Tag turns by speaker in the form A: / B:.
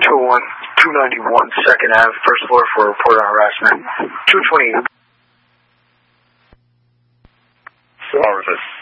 A: 201, 291 2nd Ave, first floor for a report on harassment. 220.
B: Officer.